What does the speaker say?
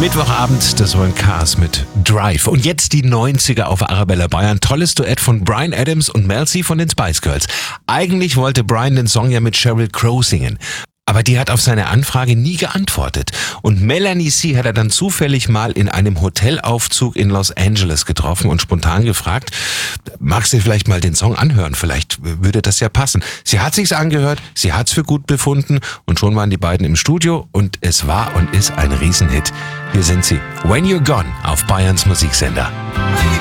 Mittwochabend, das waren Cars mit Drive. Und jetzt die 90er auf Arabella Bayern. Tolles Duett von Bryan Adams und Mel C von den Spice Girls. Eigentlich wollte Bryan den Song ja mit Sheryl Crow singen. Aber die hat auf seine Anfrage nie geantwortet. Und Melanie C. hat er dann zufällig mal in einem Hotelaufzug in Los Angeles getroffen und spontan gefragt, magst du vielleicht mal den Song anhören? Vielleicht würde das ja passen. Sie hat sich's angehört, sie hat's für gut befunden und schon waren die beiden im Studio und es war und ist ein Riesenhit. Hier sind sie. When You're Gone auf Bayerns Musiksender.